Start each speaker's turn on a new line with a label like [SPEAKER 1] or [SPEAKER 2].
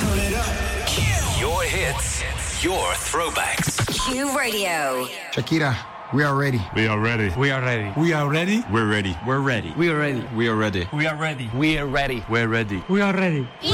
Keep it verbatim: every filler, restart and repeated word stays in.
[SPEAKER 1] Turn it up.
[SPEAKER 2] Your hits, your throwbacks.
[SPEAKER 3] Q Radio.
[SPEAKER 4] Shakira, we are ready.
[SPEAKER 5] We are ready.
[SPEAKER 6] We are ready.
[SPEAKER 1] We are ready.
[SPEAKER 5] We're ready.
[SPEAKER 6] We're ready.
[SPEAKER 7] We are ready.
[SPEAKER 5] We are ready.
[SPEAKER 6] We are ready.
[SPEAKER 7] We are ready.
[SPEAKER 5] We're ready.
[SPEAKER 6] We are ready.
[SPEAKER 3] Y